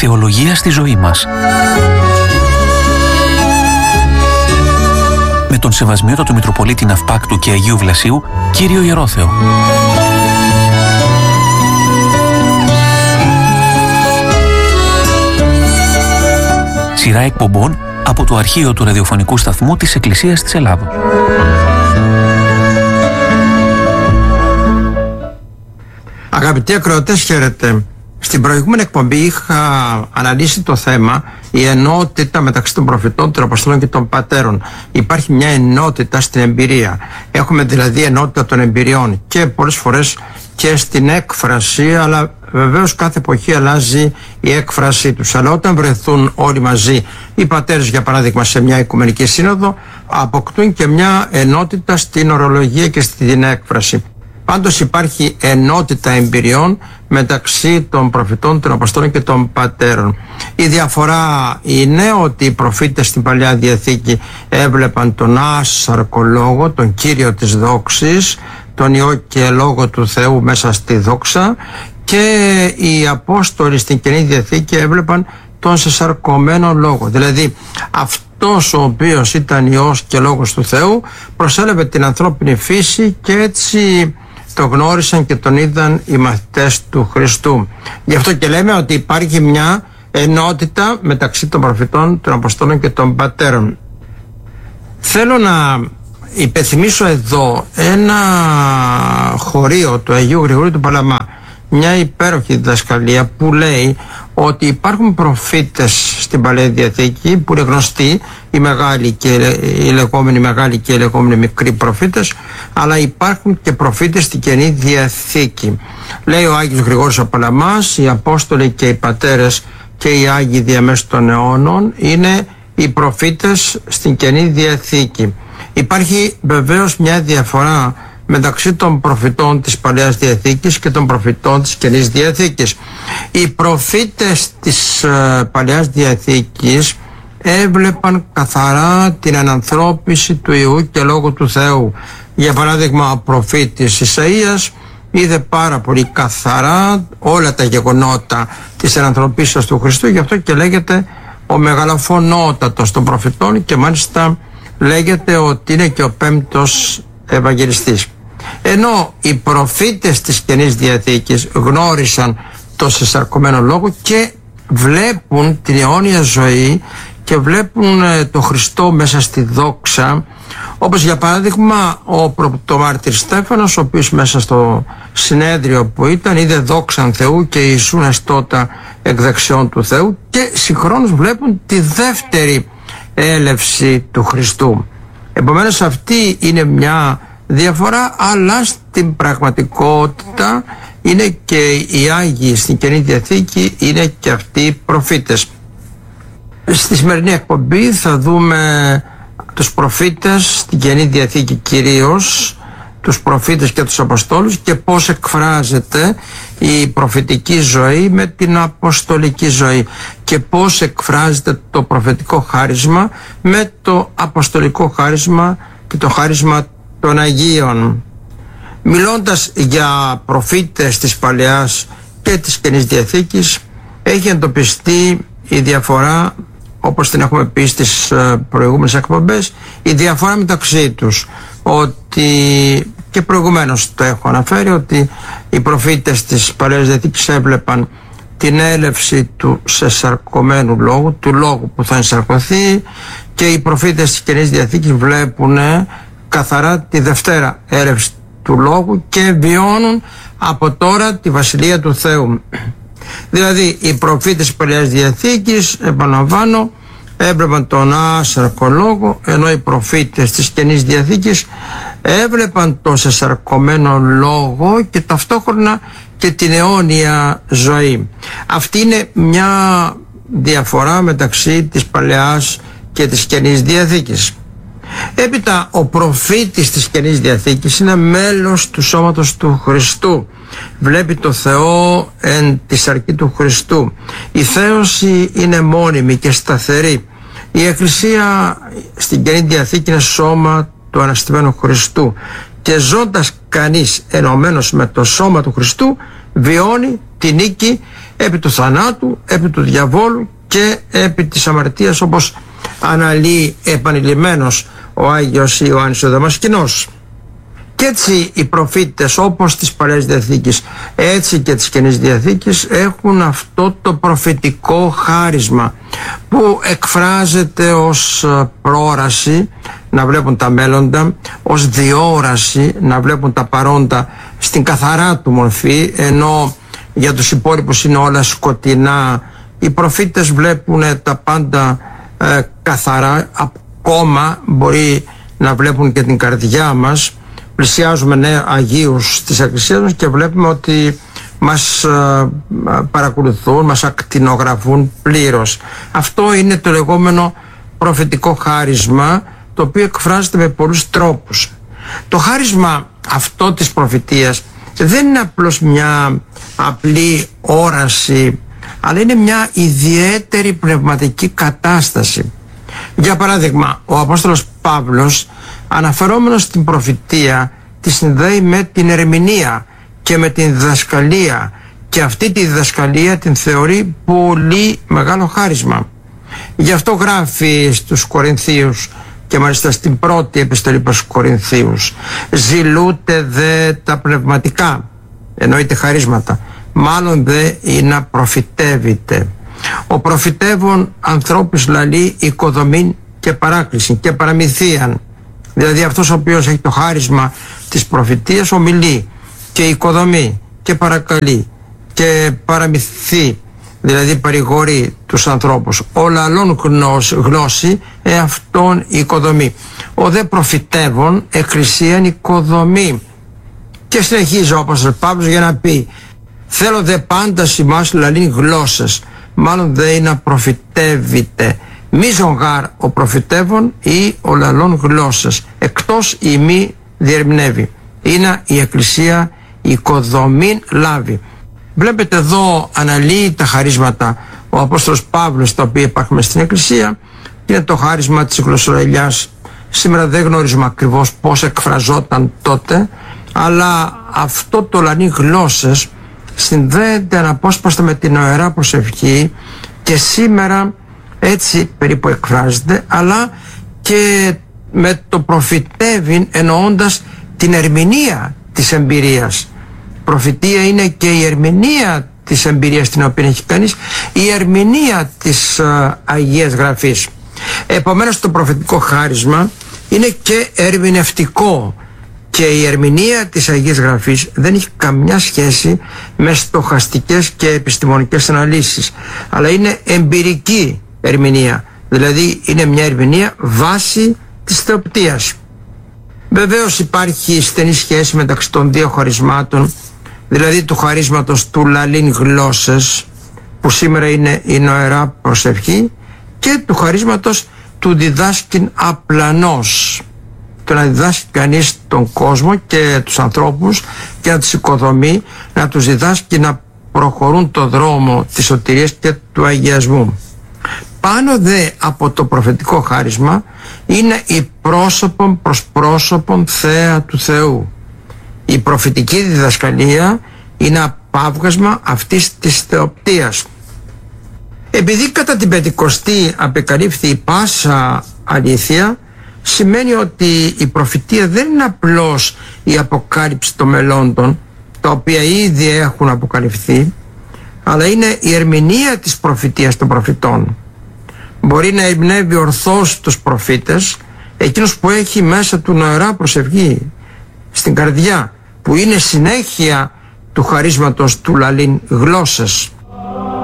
θεολογία στη ζωή μας. Με τον Σεβασμιότατο Μητροπολίτη Ναυπάκτου και Αγίου Βλασίου, Κύριο Ιερόθεο. Σειρά εκπομπών από το αρχείο του ραδιοφωνικού σταθμού της Εκκλησίας της Ελλάδος. Αγαπητοί ακροατές, χαίρετε. Στην προηγούμενη εκπομπή είχα αναλύσει το θέμα η ενότητα μεταξύ των προφητών, των Αποστόλων και των Πατέρων. Υπάρχει μια ενότητα στην εμπειρία. Έχουμε δηλαδή ενότητα των εμπειριών και πολλές φορές και στην έκφραση, αλλά βεβαίως κάθε εποχή αλλάζει η έκφρασή τους. Αλλά όταν βρεθούν όλοι μαζί, οι πατέρες για παράδειγμα σε μια οικουμενική σύνοδο, αποκτούν και μια ενότητα στην ορολογία και στην έκφραση. Πάντως υπάρχει ενότητα εμπειριών μεταξύ των προφητών, των Αποστόλων και των Πατέρων. Η διαφορά είναι ότι οι προφήτες στην Παλαιά Διαθήκη έβλεπαν τον άσαρκο λόγο, τον Κύριο της δόξης, τον Υιό και Λόγο του Θεού μέσα στη δόξα, και οι Απόστολοι στην Καινή Διαθήκη έβλεπαν τον σεσαρκωμένο λόγο. Δηλαδή αυτός ο οποίος ήταν Υιός και Λόγος του Θεού προσέλαβε την ανθρώπινη φύση και έτσι το γνώρισαν και τον είδαν οι μαθητές του Χριστού. Γι' αυτό και λέμε ότι υπάρχει μια ενότητα μεταξύ των προφητών, των Αποστόλων και των Πατέρων. Θέλω να υπενθυμίσω εδώ ένα χωρίο του Αγίου Γρηγορίου του Παλαμά, μια υπέροχη διδασκαλία που λέει ότι υπάρχουν προφήτες στην Παλαιά Διαθήκη που είναι γνωστοί, οι μεγάλοι και οι λεγόμενοι μεγάλοι και οι λεγόμενοι μικροί προφήτες, αλλά υπάρχουν και προφήτες στην Καινή Διαθήκη. Λέει ο Άγιος Γρηγόρης ο Παλαμάς, οι Απόστολοι και οι Πατέρες και οι Άγιοι διαμέσου των αιώνων είναι οι προφήτες στην Καινή Διαθήκη. Υπάρχει βεβαίως μια διαφορά μεταξύ των προφητών της Παλαιάς Διαθήκης και των προφητών της Καινής Διαθήκης. Οι προφήτες της Παλαιάς Διαθήκης έβλεπαν καθαρά την ανανθρώπιση του Υιού και Λόγου του Θεού. Για παράδειγμα, ο προφήτης Ισαΐας είδε πάρα πολύ καθαρά όλα τα γεγονότα της ανανθρώπισης του Χριστού, γι' αυτό και λέγεται ο μεγαλοφωνότατος των προφητών και μάλιστα λέγεται ότι είναι και ο πέμπτος Ευαγγελιστής. Ενώ οι προφήτες της Καινής Διαθήκης γνώρισαν το σεσαρκωμένο λόγο και βλέπουν την αιώνια ζωή και βλέπουν το Χριστό μέσα στη δόξα, όπως για παράδειγμα ο πρωτομάρτυρης Στέφανος, ο οποίος μέσα στο συνέδριο που ήταν είδε δόξαν Θεού και Ιησούν εστώτα εκ δεξιών του Θεού, και συγχρόνως βλέπουν τη δεύτερη έλευση του Χριστού. Επομένως αυτή είναι μια διαφορά, αλλά στην πραγματικότητα είναι και οι Άγιοι στην Καινή Διαθήκη, είναι και αυτοί οι προφήτες. Στη σημερινή εκπομπή θα δούμε τους προφήτες στην Καινή Διαθήκη, κυρίως τους προφήτες και τους Αποστόλους, και πώς εκφράζεται η προφητική ζωή με την αποστολική ζωή και πώς εκφράζεται το προφητικό χάρισμα με το αποστολικό χάρισμα και το χάρισμα των Αγίων. Μιλώντας για προφήτες της Παλαιάς και της Καινής Διαθήκης, έχει εντοπιστεί η διαφορά, όπως την έχουμε πει στις προηγούμενες εκπομπές, η διαφορά μεταξύ τους, ότι και προηγουμένως το έχω αναφέρει, ότι οι προφήτες της Παλαιάς Διαθήκης έβλεπαν την έλευση του σεσαρκωμένου λόγου, του λόγου που θα ενσαρκωθεί, και οι προφήτες της Καινής Διαθήκης βλέπουν καθαρά τη δευτέρα έλευση του λόγου και βιώνουν από τώρα τη Βασιλεία του Θεού. Δηλαδή οι προφήτες της Παλαιάς Διαθήκης, επαναλαμβάνω, έβλεπαν τον άσαρκο λόγο, ενώ οι προφήτες της Καινής Διαθήκης έβλεπαν τον σεσαρκωμένο λόγο και ταυτόχρονα και την αιώνια ζωή. Αυτή είναι μια διαφορά μεταξύ της Παλαιάς και της Καινής Διαθήκης. Έπειτα ο προφήτης της Καινής Διαθήκης είναι μέλος του σώματος του Χριστού. Βλέπει το Θεό εν τη σαρκή του Χριστού. Η θέωση είναι μόνιμη και σταθερή. Η Εκκλησία στην Καινή Διαθήκη είναι σώμα του Αναστημένου Χριστού, και ζώντας κανείς ενωμένος με το σώμα του Χριστού βιώνει τη νίκη επί του θανάτου, επί του διαβόλου και επί της αμαρτίας, όπως αναλύει επανειλημμένος ο Άγιος Ιωάννης ο Δαμασκηνός. Και έτσι οι προφήτες, όπως της Παλαιάς Διαθήκης έτσι και της Καινής Διαθήκης, έχουν αυτό το προφητικό χάρισμα που εκφράζεται ως προόραση να βλέπουν τα μέλλοντα, ως διόραση να βλέπουν τα παρόντα στην καθαρά του μορφή, ενώ για τους υπόλοιπους είναι όλα σκοτεινά. Οι προφήτες βλέπουν τα πάντα καθαρά, ακόμα μπορεί να βλέπουν και την καρδιά μας. Πλησιάζουμε Αγίους της Εκκλησίας μας και βλέπουμε ότι μας παρακολουθούν, μας ακτινογραφούν πλήρως. Αυτό είναι το λεγόμενο προφητικό χάρισμα, το οποίο εκφράζεται με πολλούς τρόπους. Το χάρισμα αυτό της προφητείας δεν είναι απλώς μια απλή όραση, αλλά είναι μια ιδιαίτερη πνευματική κατάσταση. Για παράδειγμα, ο Απόστολος Παύλος, αναφερόμενος στην προφητεία, τη συνδέει με την ερμηνεία και με την διδασκαλία, και αυτή τη διδασκαλία την θεωρεί πολύ μεγάλο χάρισμα. Γι' αυτό γράφει στους Κορινθίους, και μάλιστα στην πρώτη επιστολή προς Κορινθίους, «Ζηλούτε δε τα πνευματικά», εννοείται χαρίσματα, «μάλλον δε είναι να προφητεύετε». Ο προφητεύων ανθρώπους λαλεί οικοδομήν και παράκληση και παραμυθίαν. Δηλαδή αυτός ο οποίος έχει το χάρισμα της προφητείας ομιλεί και οικοδομεί και παρακαλεί και παραμυθεί, δηλαδή παρηγορεί τους ανθρώπους. Ο λαλών γλώσση αυτόν οικοδομή. Ο δε προφητεύων εκκλησίαν οικοδομή. Και συνεχίζει ο Απόστολος Παύλος για να πει, θέλω δε πάντα σημάς λαλήν γλώσσες, μάλλον δε είναι να προφητεύετε. Μίζον γάρ ο προφητεύων ή ο λαλών γλώσσες, εκτός η μη διερμηνεύει. Είναι η Εκκλησία οικοδομήν λάβει. Βλέπετε εδώ αναλύει τα χαρίσματα ο Απόστολος Παύλος, τα οποία υπάρχουν στην Εκκλησία. Είναι το χάρισμα της γλωσσορελιάς. Σήμερα δεν γνωρίζουμε ακριβώς πώς εκφραζόταν τότε, αλλά αυτό το λαλήν γλώσσες συνδέεται αναπόσπαστα με την Ιερά Προσευχή και σήμερα έτσι περίπου εκφράζεται, αλλά και με το προφητεύειν, εννοώντας την ερμηνεία της εμπειρίας. Προφητεία είναι και η ερμηνεία της εμπειρίας την οποία έχει κανείς, η ερμηνεία της Αγίας Γραφής. Επομένως το προφητικό χάρισμα είναι και ερμηνευτικό, και η ερμηνεία της Αγίας Γραφής δεν έχει καμιά σχέση με στοχαστικές και επιστημονικές αναλύσεις, αλλά είναι εμπειρική ερμηνεία, δηλαδή είναι μια ερμηνεία βάση της θεοπτείας. Βεβαίως υπάρχει στενή σχέση μεταξύ των δύο χαρισμάτων, δηλαδή του χαρίσματος του λαλήν γλώσσες, που σήμερα είναι η νοερά προσευχή, και του χαρίσματος του διδάσκην απλανός, το να διδάσκει κανείς τον κόσμο και τους ανθρώπους και να τους οικοδομεί, να τους διδάσκει να προχωρούν το δρόμο της σωτηρίας και του αγιασμού. Πάνω δε από το προφητικό χάρισμα είναι η πρόσωπον προς πρόσωπον θέα του Θεού. Η προφητική διδασκαλία είναι απάβγασμα αυτής της θεοπτείας. Επειδή κατά την Πεντηκοστή απεκαλύφθη η πάσα αλήθεια, σημαίνει ότι η προφητεία δεν είναι απλώς η αποκάλυψη των μελλόντων, τα οποία ήδη έχουν αποκαλυφθεί, αλλά είναι η ερμηνεία της προφητείας των προφητών. Μπορεί να ερμηνεύει ορθώς τους προφήτες, εκείνος που έχει μέσα του νοερά προσευχή στην καρδιά, που είναι συνέχεια του χαρίσματος του λαλήν γλώσσες.